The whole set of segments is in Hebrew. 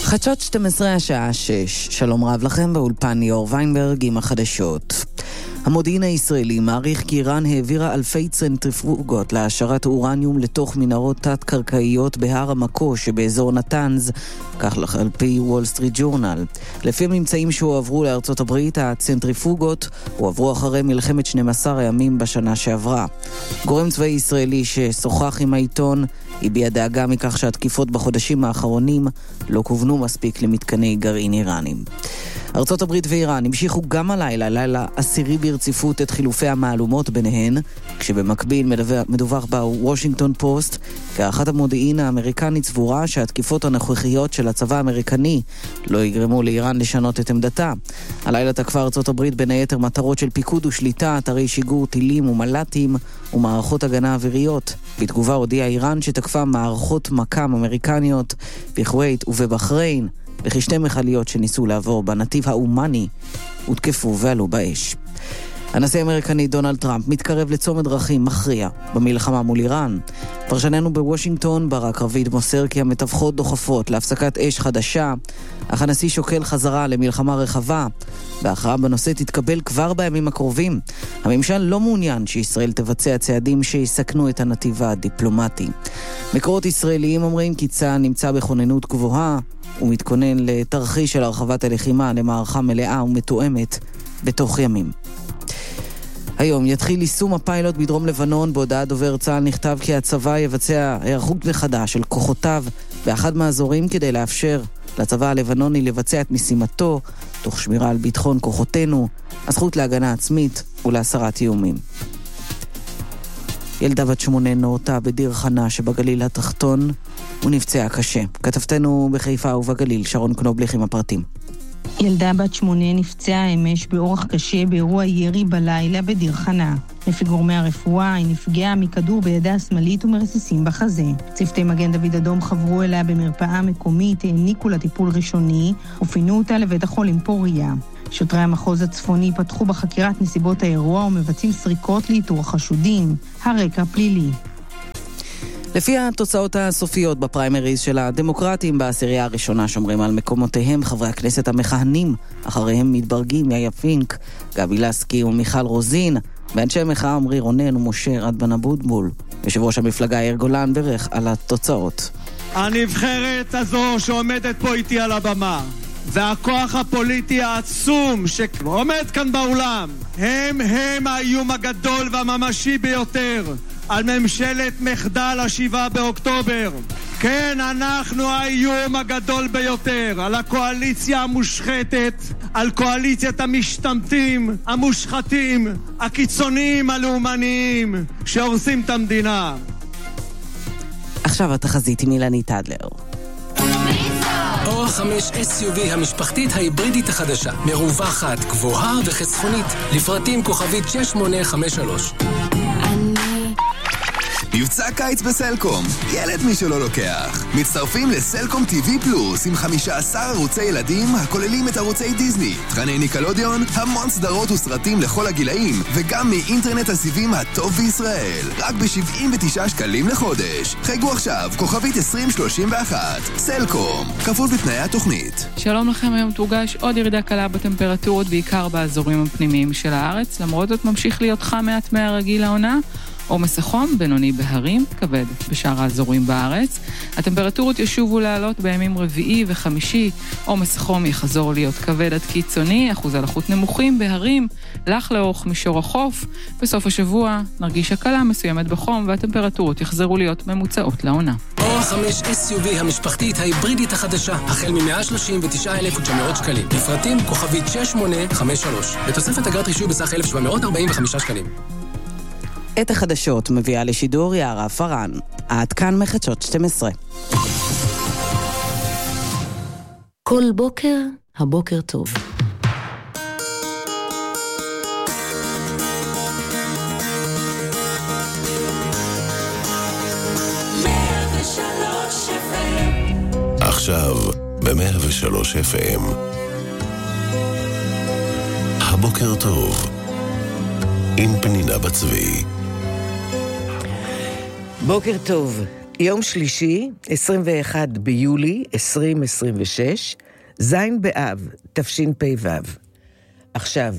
חדשות 12 השעה 6. שלום רב לכם, באולפן ליאור ויינברג עם החדשות. המודיעין הישראלי מעריך כי איראן העבירה אלפי צנטריפוגות להעשרת אורניום לתוך מנהרות תת-קרקעיות בהר המקו שבאזור נתנז, כך על פי וול סטריט ג'ורנל. לפי הממצאים שהועברו לארצות הברית, הצנטריפוגות הועברו אחרי מלחמת 12 הימים בשנה שעברה. גורם צבאי ישראלי ששוחח עם העיתון הביע דאגה מכך שהתקיפות בחודשים האחרונים לא כוונו מספיק למתקני גרעין איראנים. ארצות הברית ואיראן המשיכו גם הלילה, לילה עשירי ברציפות, את חילופי המעלומות ביניהן, כשבמקביל מדווח בוושינגטון פוסט כי הערכת המודיעין האמריקנית סבורה שהתקיפות הנוכחיות של הצבא האמריקני לא יגרמו לאיראן לשנות את עמדתה. הלילה תקפה ארצות הברית בין היתר מטרות של פיקוד ושליטה, אתרי שיגור טילים ומל"טים ומערכות הגנה אוויריות. בתגובה הודיעה איראן שתקפה מערכות מקם אמריקניות בכווית ובבחריין, וכשתי מכליות שניסו לעבור בנתיב האומני הותקפו ועלו באש. הנשיא האמריקני דונלד טראמפ מתקרב לצומת דרכים מכריע במלחמה מול איראן. פרשננו בוושינגטון ברק רביד מוסר כי המתווכות דוחפות להפסקת אש חדשה, אך הנשיא שוקל חזרה למלחמה רחבה, וההכרעה בנושא תתקבל כבר בימים הקרובים. הממשל לא מעוניין שישראל תבצע צעדים שיסכנו את הנתיב הדיפלומטי. מקורות ישראליים אומרים כי צה"ל נמצא בכוננות גבוהה ומתכונן לתרחיש של הרחבת הלחימה למערכה מלאה ומתואמת בתוך ימים. היום יתחיל יישום הפיילוט בדרום לבנון. בהודעת דובר צה"ל נכתב כי הצבא יבצע היערכות מחדש של כוחותיו באחד מהאזורים כדי לאפשר לצבא הלבנוני לבצע את משימתו תוך שמירה על ביטחון כוחותינו, הזכות להגנה עצמית ולהסרת איומים. ילדה בת 8 נורתה בדיר חנה שבגליל התחתון ונפצעה קשה. כתבתנו בחיפה ובגליל שרון קנובליך עם הפרטים. ילדה בת 8 נפצעה אמש באורח קשה באירוע ירי בלילה בדיר חנה. לפי גורמי הרפואה, היא נפגעה מכדור בידה השמאלית ומרסיסים בחזה. צוותי מגן דוד אדום חברו אליה במרפאה מקומית, העניקו לה טיפול ראשוני ופינו אותה לבית החולים פוריה. שוטרי המחוז הצפוני פתחו בחקירת נסיבות האירוע ומבצעים סריקות לאיתור החשודים. הרקע פלילי. לפי התוצאות הסופיות בפריימריז של הדמוקרטים בעשירייה הראשונה שומרים על מקומותיהם חברי הכנסת המכהנים, אחריהם מתברגים יאיה פינק, גבי לסקי ומיכל רוזין, ואנשי מחאה עמרי רונן ומשה רדבן אבוטבול. יושב ראש המפלגה יאיר גולן ברך על התוצאות. הנבחרת הזו שעומדת פה איתי על הבמה והכוח הפוליטי העצום שעומד כאן באולם הם האיום הגדול והממשי ביותר על ממשלת מחדל 7 באוקטובר. כן, אנחנו האיום הגדול ביותר על הקואליציה המושחתת, על קואליציית המשתמטים, המושחתים, הקיצוניים, הלאומניים שהורסים את המדינה. עכשיו התחזית עם אילנית אדלר. אור 5 SUV המשפחתית ההיברידית החדשה, מרווחת, גבוהה וחסכונית, לפרטים כוכבית 6853. מבצע קיץ בסלקום, ילד מי שלא לוקח. מצטרפים לסלקום TV פלוס עם 15 ערוצי ילדים הכוללים את ערוצי דיזני, תכני ניקלודיון, המון סדרות וסרטים לכל הגילאים, וגם מאינטרנט הסיבים הטוב בישראל. רק ב-79 שקלים לחודש. חייגו עכשיו, כוכבית 2031. סלקום, כפוף בתנאי התוכנית. שלום לכם, היום תורגש עוד ירידה קלה בטמפרטורות, בעיקר באזורים הפנימיים של הארץ. למרות זאת ממשיך להיות חם מעט מהרגיל העונה. עומס החום בינוני בהרים, כבד בשאר האזורים בארץ. הטמפרטורות ישובו לעלות בימים רביעי וחמישי. עומס החום יחזור להיות כבד עד קיצוני, אחוז הלחות נמוכים בהרים, לך לאורך מישור החוף. בסוף השבוע נרגיש הקלה מסוימת בחום והטמפרטורות יחזרו להיות ממוצעות לעונה. אור 5 SUV המשפחתית ההיברידית החדשה, החל מ-139,900 שקלים. לפרטים כוכבית 6853. בתוספת אגרת רישוי בסך 1,745 שקלים. את החדשות מביאה לשידור יערה פרן. עד כאן מחדשות 12. כל בוקר, הבוקר טוב. עכשיו ב-103 FM. הבוקר טוב. עם פנינה בצבי. בוקר טוב. יום שלישי, 21 ביולי 2026, זין באב, תשפ"ו. עכשיו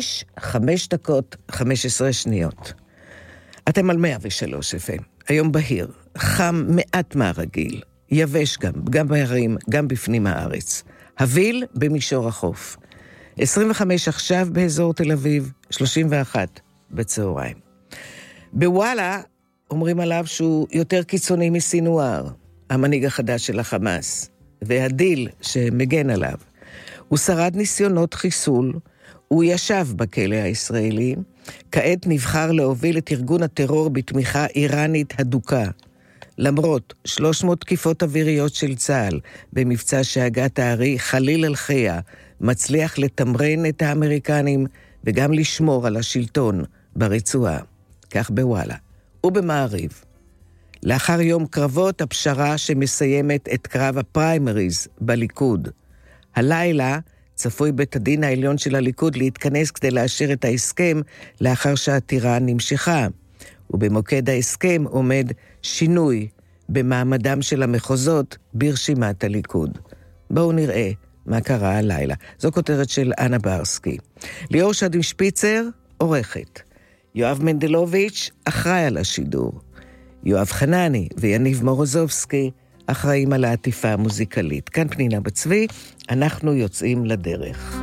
6:05:15. אתם על 103 FM. היום בהיר, חם מעט מהרגיל, יבש גם בהרים, גם בפנים הארץ. הביל במישור החוף. 25 עכשיו באזור תל אביב, 31 בצהריים. בוואלה אומרים עליו שהוא יותר קיצוני מסינואר, המנהיג החדש של החמאס, והדיל שמגן עליו. הוא שרד ניסיונות חיסול, הוא ישב בכלא הישראלי, כעת נבחר להוביל את ארגון הטרור בתמיכה איראנית הדוקה. למרות 300 תקיפות אוויריות של צה"ל, במבצע שהגת הארי חליל אל חיה, מצליח לתמרן את האמריקנים וגם לשמור על השלטון ברצועה. כך בוואלה. ובמעריב. לאחר יום קרבות הפשרה שמסיימת את קרב הפריימריז בליכוד. הלילה צפוי בית הדין העליון של הליכוד להתכנס כדי לאשר את ההסכם לאחר שהעתירה נמשכה. ובמוקד ההסכם עומד שינוי במעמדם של המחוזות ברשימת הליכוד. בואו נראה מה קרה הלילה. זו כותרת של אנה ברסקי. ליאור שדים שפיצר, עורכת. יואב מנדלוביץ' אחראי על השידור. יואב חנני ויניב מורוזובסקי אחראים על העטיפה המוזיקלית. כאן פנינה בצבי, אנחנו יוצאים לדרך.